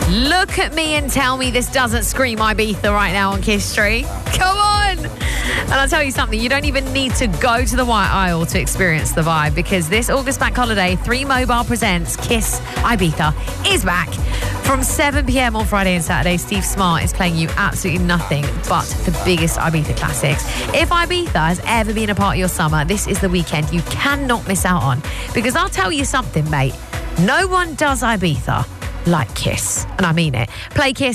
Look at me and tell me this doesn't scream Ibiza right now on Kiss Street. Come on! And I'll tell you something, you don't even need to go to the White Isle to experience the vibe, because this August bank holiday, 3 Mobile presents Kiss Ibiza is back. From 7 p.m. on Friday and Saturday, Steve Smart is playing you absolutely nothing but the biggest Ibiza classics. If Ibiza has ever been a part of your summer, this is the weekend you cannot miss out on. Because I'll tell you something, mate, no one does Ibiza like Kiss. And I mean it. Play Kiss